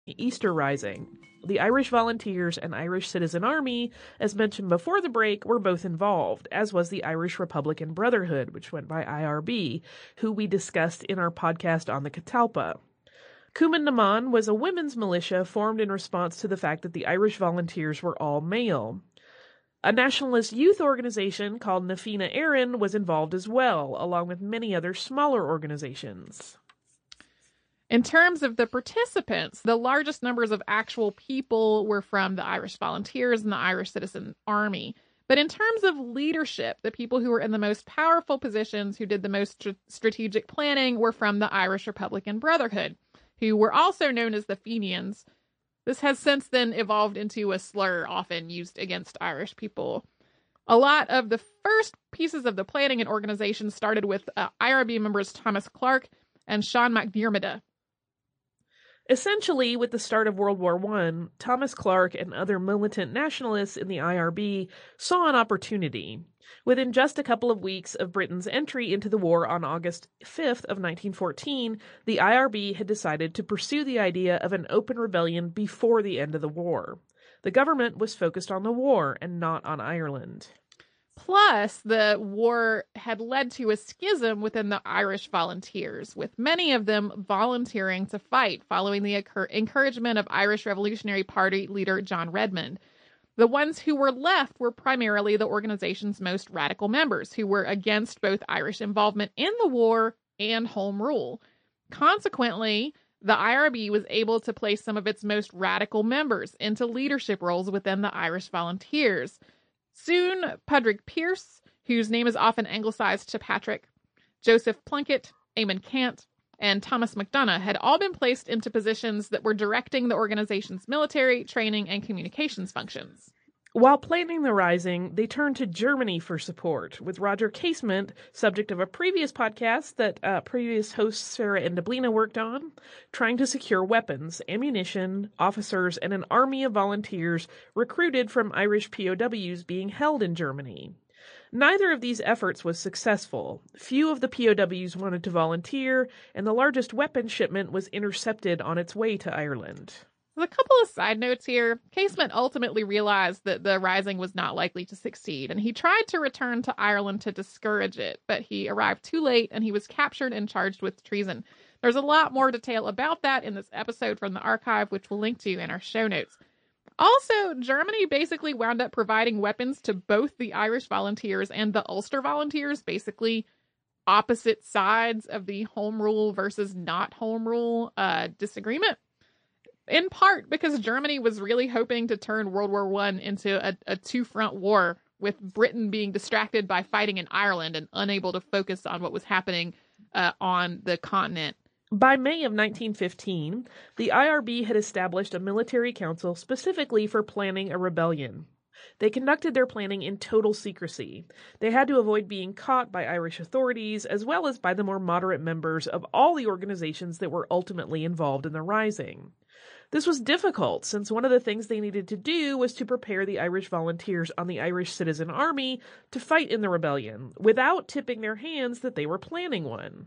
Easter Rising. The Irish Volunteers and Irish Citizen Army, as mentioned before the break, were both involved, as was the Irish Republican Brotherhood, which went by IRB, who we discussed in our podcast on the Catalpa. Cumann na mBan was a women's militia formed in response to the fact that the Irish Volunteers were all male. A nationalist youth organization called Na Fianna Éireann was involved as well, along with many other smaller organizations. In terms of the participants, the largest numbers of actual people were from the Irish Volunteers and the Irish Citizen Army. But in terms of leadership, the people who were in the most powerful positions, who did the most strategic planning, were from the Irish Republican Brotherhood, who were also known as the Fenians. This has since then evolved into a slur often used against Irish people. A lot of the first pieces of the planning and organization started with IRB members Thomas Clarke and Sean McDiarmid. Essentially, with the start of World War I, Thomas Clarke and other militant nationalists in the IRB saw an opportunity. Within just a couple of weeks of Britain's entry into the war on August 5th of 1914, the IRB had decided to pursue the idea of an open rebellion before the end of the war. The government was focused on the war and not on Ireland. Plus, the war had led to a schism within the Irish Volunteers, with many of them volunteering to fight following the encouragement of Irish Revolutionary Party leader John Redmond. The ones who were left were primarily the organization's most radical members, who were against both Irish involvement in the war and home rule. Consequently, the IRB was able to place some of its most radical members into leadership roles within the Irish Volunteers. Soon, Padraig Pearse, whose name is often anglicized to Patrick, Joseph Plunkett, Eamon Cant, and Thomas MacDonagh had all been placed into positions that were directing the organization's military, training, and communications functions. While planning the Rising, they turned to Germany for support, with Roger Casement, subject of a previous podcast that previous hosts Sarah and Deblina worked on, trying to secure weapons, ammunition, officers, and an army of volunteers recruited from Irish POWs being held in Germany. Neither of these efforts was successful. Few of the POWs wanted to volunteer, and the largest weapon shipment was intercepted on its way to Ireland. A couple of side notes here. Casement ultimately realized that the Rising was not likely to succeed, and he tried to return to Ireland to discourage it, but he arrived too late and he was captured and charged with treason. There's a lot more detail about that in this episode from the archive, which we'll link to in our show notes. Also, Germany basically wound up providing weapons to both the Irish Volunteers and the Ulster Volunteers, basically opposite sides of the home rule versus not home rule disagreement. In part because Germany was really hoping to turn World War I into a two-front war, with Britain being distracted by fighting in Ireland and unable to focus on what was happening on the continent. By May of 1915, the IRB had established a military council specifically for planning a rebellion. They conducted their planning in total secrecy. They had to avoid being caught by Irish authorities, as well as by the more moderate members of all the organizations that were ultimately involved in the Rising. This was difficult, since one of the things they needed to do was to prepare the Irish Volunteers on the Irish Citizen Army to fight in the rebellion, without tipping their hands that they were planning one.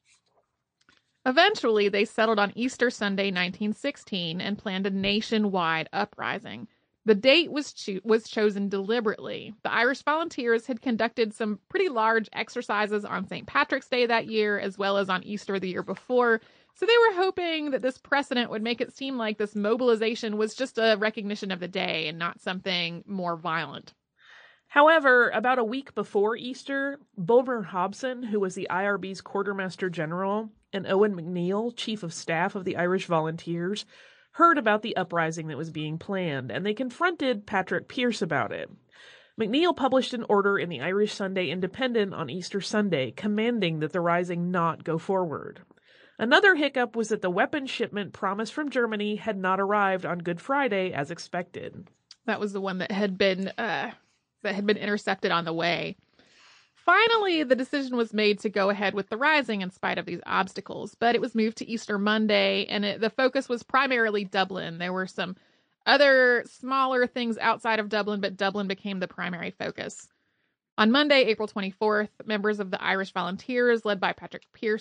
Eventually, they settled on Easter Sunday 1916 and planned a nationwide uprising. The date was chosen deliberately. The Irish Volunteers had conducted some pretty large exercises on St. Patrick's Day that year, as well as on Easter the year before, so they were hoping that this precedent would make it seem like this mobilization was just a recognition of the day and not something more violent. However, about a week before Easter, Bulmer Hobson, who was the IRB's quartermaster general, and Owen McNeill, chief of staff of the Irish Volunteers, heard about the uprising that was being planned, and they confronted Patrick Pearse about it. McNeill published an order in the Irish Sunday Independent on Easter Sunday, commanding that the Rising not go forward. Another hiccup was that the weapons shipment promised from Germany had not arrived on Good Friday as expected. That was the one that had been intercepted on the way. Finally, the decision was made to go ahead with the Rising in spite of these obstacles, but it was moved to Easter Monday, and the focus was primarily Dublin. There were some other smaller things outside of Dublin, but Dublin became the primary focus. On Monday, April 24th, members of the Irish Volunteers, led by Patrick Pearse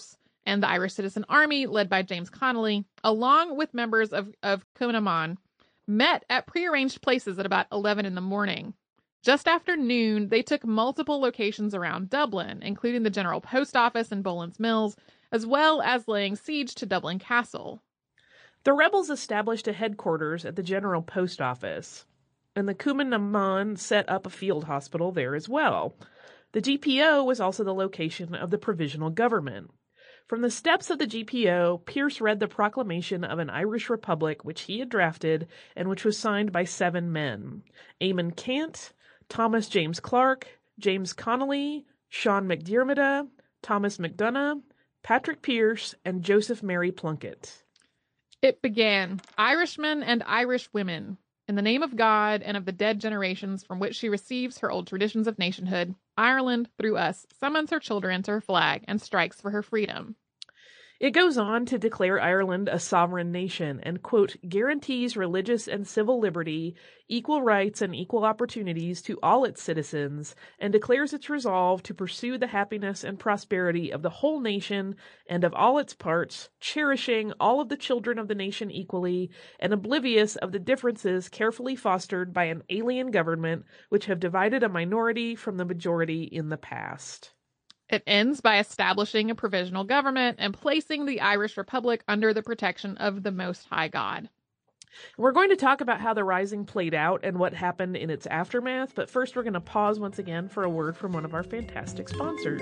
and the Irish Citizen Army, led by James Connolly, along with members of Cumann, met at prearranged places at about 11 in the morning. Just after noon, they took multiple locations around Dublin, including the General Post Office and Boland's Mills, as well as laying siege to Dublin Castle. The rebels established a headquarters at the General Post Office, and the Cumann set up a field hospital there as well. The GPO was also the location of the provisional government. From the steps of the GPO, Pierce read the proclamation of an Irish Republic which he had drafted and which was signed by 7 men: Eamon Cant, Thomas James Clark, James Connolly, Sean McDiarmid, Thomas McDonough, Patrick Pierce, and Joseph Mary Plunkett. It began, Irishmen and Irish women, in the name of God and of the dead generations from which she receives her old traditions of nationhood, Ireland, through us, summons her children to her flag and strikes for her freedom. It goes on to declare Ireland a sovereign nation and, quote, guarantees religious and civil liberty, equal rights and equal opportunities to all its citizens, and declares its resolve to pursue the happiness and prosperity of the whole nation and of all its parts, cherishing all of the children of the nation equally, and oblivious of the differences carefully fostered by an alien government which have divided a minority from the majority in the past. It ends by establishing a provisional government and placing the Irish Republic under the protection of the Most High God. We're going to talk about how the Rising played out and what happened in its aftermath, but first we're going to pause once again for a word from one of our fantastic sponsors.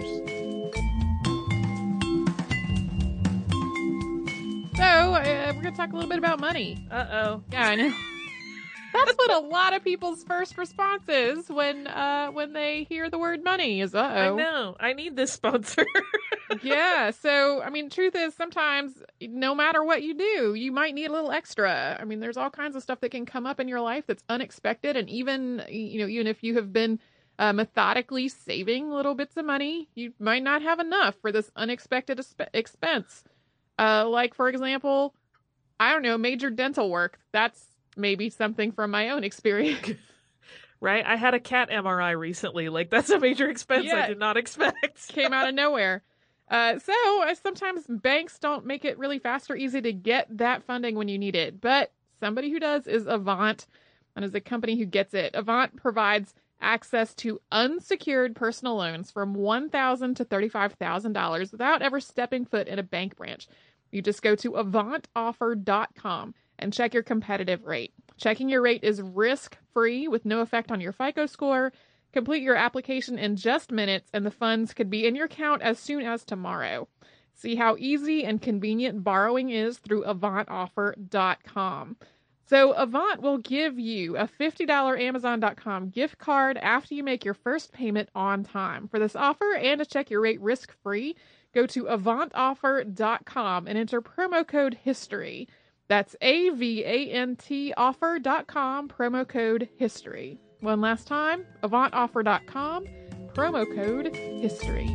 So, we're going to talk a little bit about money. Uh-oh. Yeah, I know. That's what a lot of people's first response is when they hear the word money is, uh-oh. I know. I need this sponsor. Yeah. So, I mean, truth is sometimes no matter what you do, you might need a little extra. I mean, there's all kinds of stuff that can come up in your life that's unexpected. And even if you have been methodically saving little bits of money, you might not have enough for this unexpected expense. Like, for example, I don't know, major dental work. That's maybe something from my own experience. Right? I had a cat MRI recently. Like, that's a major expense I did not expect. Came out of nowhere. So sometimes banks don't make it really fast or easy to get that funding when you need it. But somebody who does is Avant, and is a company who gets it. Avant provides access to unsecured personal loans from $1,000 to $35,000 without ever stepping foot in a bank branch. You just go to avantoffer.com and check your competitive rate. Checking your rate is risk-free with no effect on your FICO score. Complete your application in just minutes, and the funds could be in your account as soon as tomorrow. See how easy and convenient borrowing is through avantoffer.com. So Avant will give you a $50 Amazon.com gift card after you make your first payment on time. For this offer and to check your rate risk-free, go to avantoffer.com and enter promo code HISTORY. That's AVANT offer.com, promo code HISTORY. One last time, avantoffer.com, promo code HISTORY.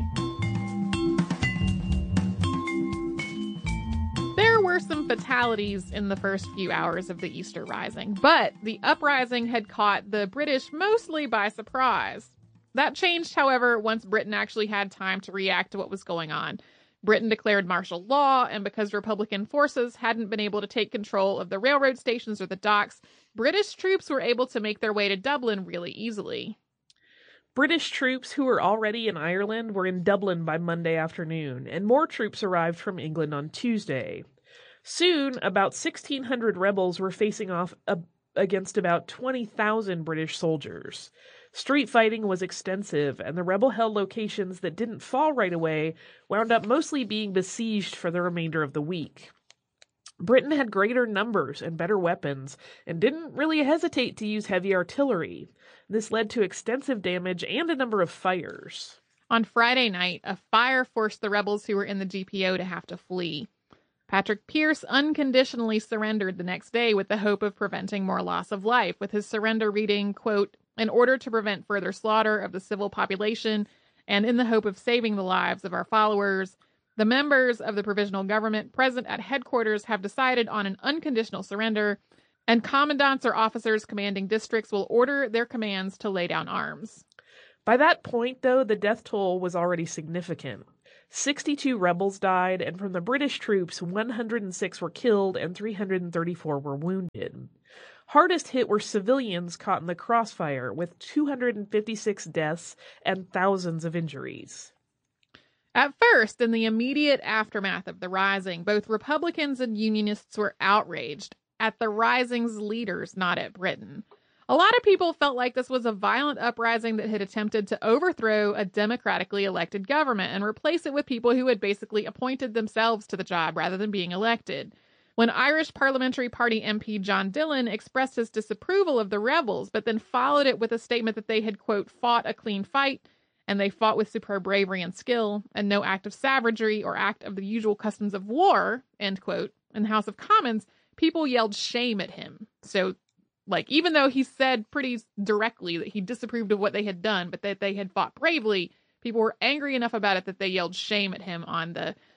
There were some fatalities in the first few hours of the Easter Rising, but the uprising had caught the British mostly by surprise. That changed, however, once Britain actually had time to react to what was going on. Britain declared martial law, and because Republican forces hadn't been able to take control of the railroad stations or the docks, British troops were able to make their way to Dublin really easily. British troops who were already in Ireland were in Dublin by Monday afternoon, and more troops arrived from England on Tuesday. Soon, about 1,600 rebels were facing off against about 20,000 British soldiers. Street fighting was extensive, and the rebel-held locations that didn't fall right away wound up mostly being besieged for the remainder of the week. Britain had greater numbers and better weapons, and didn't really hesitate to use heavy artillery. This led to extensive damage and a number of fires. On Friday night, a fire forced the rebels who were in the GPO to have to flee. Patrick Pierce unconditionally surrendered the next day with the hope of preventing more loss of life, with his surrender reading, quote, "In order to prevent further slaughter of the civil population and in the hope of saving the lives of our followers, the members of the provisional government present at headquarters have decided on an unconditional surrender, and commandants or officers commanding districts will order their commands to lay down arms." By that point, though, the death toll was already significant. 62 rebels died, and from the British troops, 106 were killed and 334 were wounded. Hardest hit were civilians caught in the crossfire, with 256 deaths and thousands of injuries. At first, in the immediate aftermath of the Rising, both Republicans and Unionists were outraged at the Rising's leaders, not at Britain. A lot of people felt like this was a violent uprising that had attempted to overthrow a democratically elected government and replace it with people who had basically appointed themselves to the job rather than being elected. When Irish Parliamentary Party MP John Dillon expressed his disapproval of the rebels, but then followed it with a statement that they had, quote, fought a clean fight, and they fought with superb bravery and skill, and no act of savagery or act of the usual customs of war, end quote, in the House of Commons, people yelled shame at him. So, like, even though he said pretty directly that he disapproved of what they had done, but that they had fought bravely, people were angry enough about it that they yelled shame at him on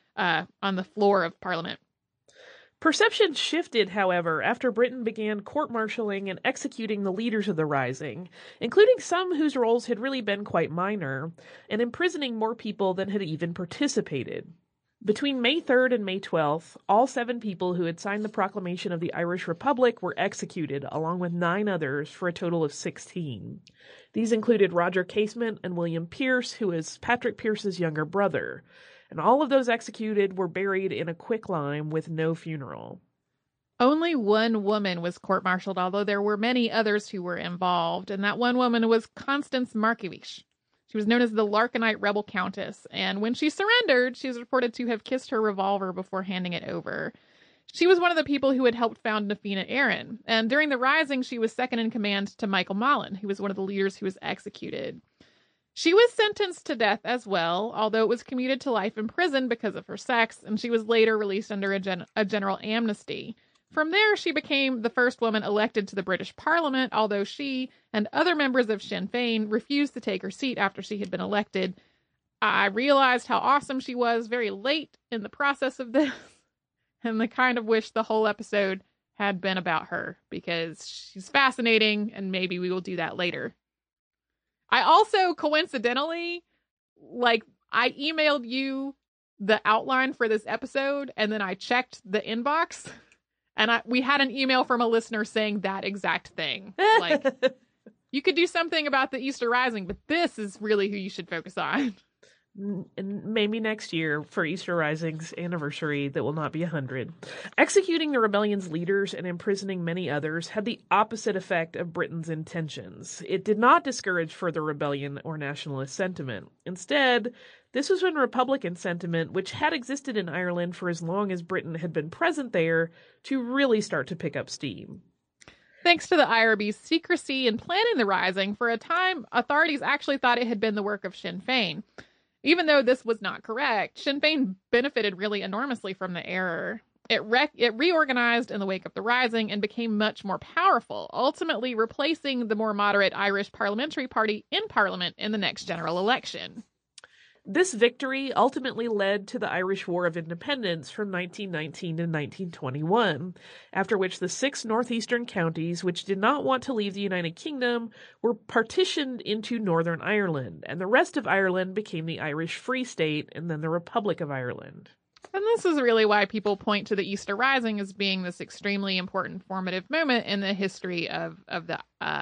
the floor of Parliament. Perception shifted, however, after Britain began court-martialing and executing the leaders of the Rising, including some whose roles had really been quite minor, and imprisoning more people than had even participated. Between May 3rd and May 12th, all 7 people who had signed the proclamation of the Irish Republic were executed, along with 9 others, for a total of 16. These included Roger Casement and William Pierce, who was Patrick Pierce's younger brother. And all of those executed were buried in a quicklime with no funeral. Only one woman was court-martialed, although there were many others who were involved, and that one woman was Constance Markievicz. She was known as the Larkinite Rebel Countess, and when she surrendered, she was reported to have kissed her revolver before handing it over. She was one of the people who had helped found Na Fianna Éireann, and during the Rising, she was second in command to Michael Mallon, who was one of the leaders who was executed. She was sentenced to death as well, although it was commuted to life in prison because of her sex, and she was later released under a general amnesty. From there, she became the first woman elected to the British Parliament, although she and other members of Sinn Féin refused to take her seat after she had been elected. I realized how awesome she was very late in the process of this, and I kind of wish the whole episode had been about her, because she's fascinating, and maybe we will do that later. I also, coincidentally, I emailed you the outline for this episode, and then I checked the inbox, and we had an email from a listener saying that exact thing. Like, you could do something about the Easter Rising, but this is really who you should focus on. And maybe next year for Easter Rising's anniversary that will not be 100. Executing the rebellion's leaders and imprisoning many others had the opposite effect of Britain's intentions. It did not discourage further rebellion or nationalist sentiment. Instead, this was when Republican sentiment, which had existed in Ireland for as long as Britain had been present there, to really start to pick up steam. Thanks to the IRB's secrecy in planning the Rising, for a time, authorities actually thought it had been the work of Sinn Féin. Even though this was not correct, Sinn Féin benefited really enormously from the error. It reorganized in the wake of the Rising and became much more powerful, ultimately replacing the more moderate Irish Parliamentary Party in Parliament in the next general election. This victory ultimately led to the Irish War of Independence from 1919 to 1921, after which the 6 northeastern counties, which did not want to leave the United Kingdom, were partitioned into Northern Ireland, and the rest of Ireland became the Irish Free State and then the Republic of Ireland. And this is really why people point to the Easter Rising as being this extremely important formative moment in the history of the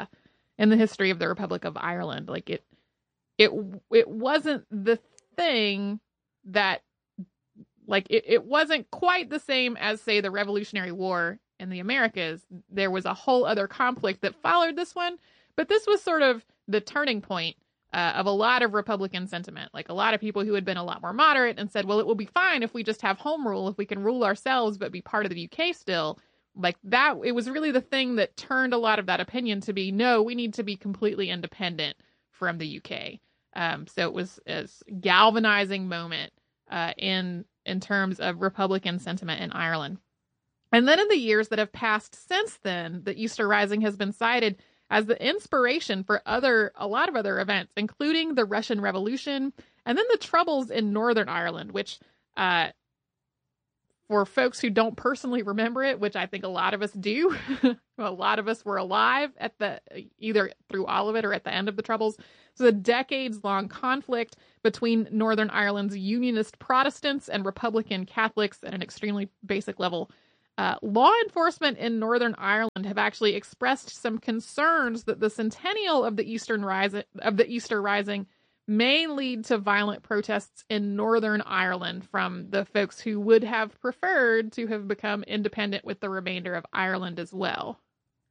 Republic of Ireland. Like it wasn't the thing that, like, it wasn't quite the same as, say, the Revolutionary War in the Americas. There was a whole other conflict that followed this one, but this was sort of the turning point of a lot of Republican sentiment. Like, a lot of people who had been a lot more moderate and said, well, it will be fine if we just have home rule, if we can rule ourselves but be part of the UK still. Like, that, it was really the thing that turned a lot of that opinion to be, no, we need to be completely independent from the UK. So it was a galvanizing moment in terms of Republican sentiment in Ireland. And then in the years that have passed since then, the Easter Rising has been cited as the inspiration for a lot of other events, including the Russian Revolution and then the Troubles in Northern Ireland, which for folks who don't personally remember it, which I think a lot of us do, a lot of us were alive at either through all of it or at the end of the Troubles. So the decades-long conflict between Northern Ireland's Unionist Protestants and Republican Catholics at an extremely basic level. Law enforcement in Northern Ireland have actually expressed some concerns that the centennial of the Easter Rising may lead to violent protests in Northern Ireland from the folks who would have preferred to have become independent with the remainder of Ireland as well.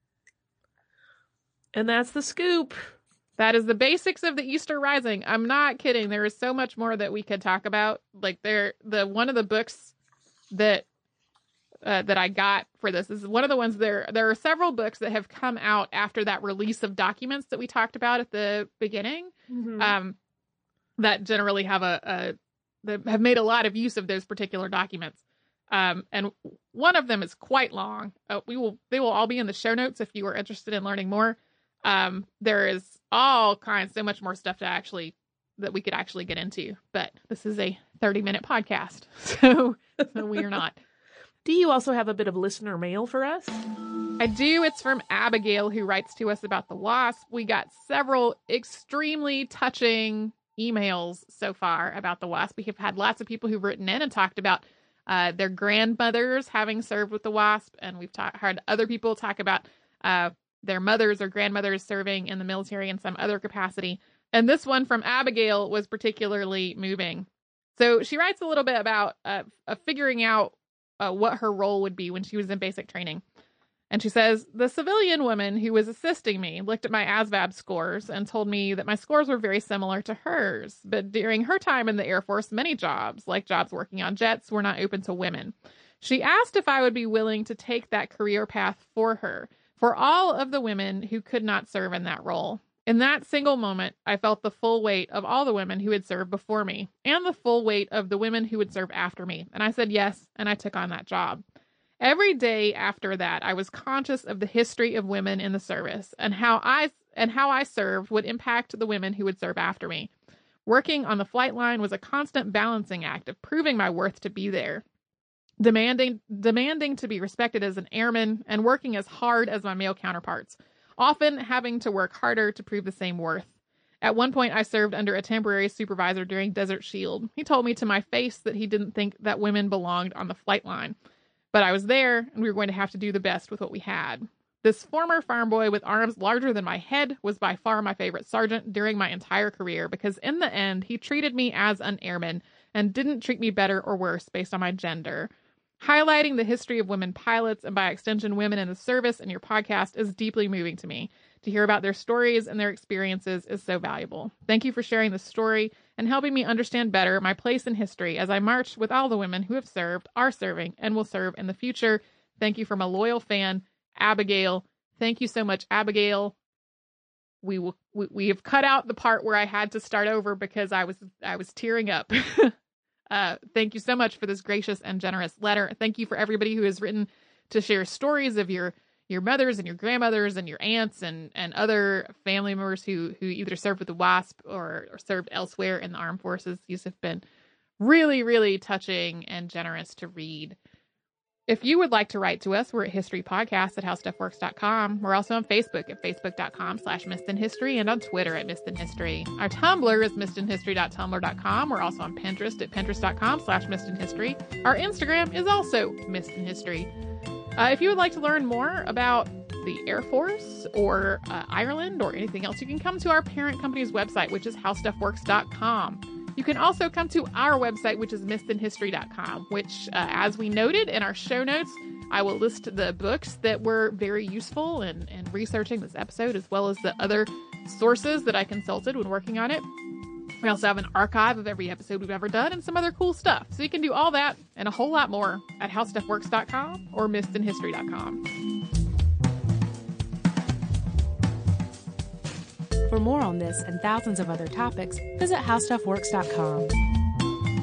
And that's the scoop. That is the basics of the Easter Rising. I'm not kidding. There is so much more that we could talk about. Like one of the books that I got for this is one of the ones there are several books that have come out after that release of documents that we talked about at the beginning. Mm-hmm. That generally have that have made a lot of use of those particular documents. And one of them is quite long. They will all be in the show notes if you are interested in learning more. There is all kinds, so much more stuff that we could actually get into, but this is a 30-minute podcast. So we are not. Do you also have a bit of listener mail for us? I do. It's from Abigail, who writes to us about the WASP. We got several extremely touching emails so far about the WASP. We have had lots of people who've written in and talked about their grandmothers having served with the WASP, and we've heard other people talk about their mothers or grandmothers serving in the military in some other capacity. And this one from Abigail was particularly moving. So she writes a little bit about figuring out what her role would be when she was in basic training. And she says, the civilian woman who was assisting me looked at my ASVAB scores and told me that my scores were very similar to hers. But during her time in the Air Force, many jobs, like jobs working on jets, were not open to women. She asked if I would be willing to take that career path for her, for all of the women who could not serve in that role. In that single moment, I felt the full weight of all the women who had served before me, and the full weight of the women who would serve after me. And I said yes, and I took on that job. Every day after that, I was conscious of the history of women in the service, and how I served would impact the women who would serve after me. Working on the flight line was a constant balancing act of proving my worth to be there, demanding to be respected as an airman, and working as hard as my male counterparts, often having to work harder to prove the same worth. At one point, I served under a temporary supervisor during Desert Shield. He told me to my face that he didn't think that women belonged on the flight line. But I was there, and we were going to have to do the best with what we had. This former farm boy with arms larger than my head was by far my favorite sergeant during my entire career, because in the end, he treated me as an airman and didn't treat me better or worse based on my gender. Highlighting the history of women pilots, and by extension women in the service, in your podcast is deeply moving to me. To hear about their stories and their experiences is so valuable. Thank you for sharing this story and helping me understand better my place in history as I march with all the women who have served, are serving, and will serve in the future. Thank you from a loyal fan, Abigail. Thank you so much, Abigail. We have cut out the part where I had to start over because I was tearing up. Thank you so much for this gracious and generous letter. Thank you for everybody who has written to share stories of your mothers and your grandmothers and your aunts and other family members who either served with the WASP or served elsewhere in the armed forces. These have been really, really touching and generous to read. If you would like to write to us, we're at historypodcast@howstuffworks.com. We're also on Facebook at facebook.com/missedinhistory and on Twitter at missedinhistory. Our Tumblr is missedinhistory.tumblr.com. We're also on Pinterest at pinterest.com/missedinhistory. Our Instagram is also missedinhistory. If you would like to learn more about the Air Force or Ireland or anything else, you can come to our parent company's website, which is howstuffworks.com. You can also come to our website, which is missedinhistory.com, which, as we noted in our show notes, I will list the books that were very useful in researching this episode, as well as the other sources that I consulted when working on it. We also have an archive of every episode we've ever done and some other cool stuff. So you can do all that and a whole lot more at howstuffworks.com or missedinhistory.com. For more on this and thousands of other topics, visit howstuffworks.com.